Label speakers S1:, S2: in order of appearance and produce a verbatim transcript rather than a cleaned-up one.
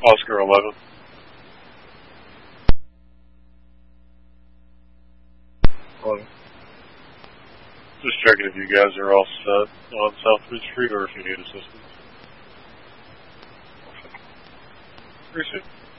S1: Oscar eleven.
S2: eleven.
S1: Just checking if you guys are all set on South Mid Street or if you need assistance. Appreciate it.